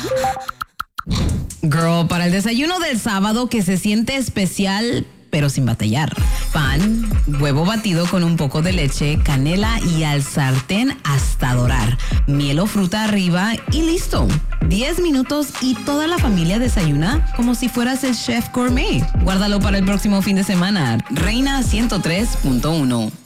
Girl, para el desayuno del sábado que se siente especial, pero sin batallar. Pan, huevo batido con un poco de leche, canela y al sartén hasta dorar. Miel o fruta arriba y listo. 10 minutos y toda la familia desayuna como si fueras el chef gourmet. Guárdalo para el próximo fin de semana. Reina 103.1.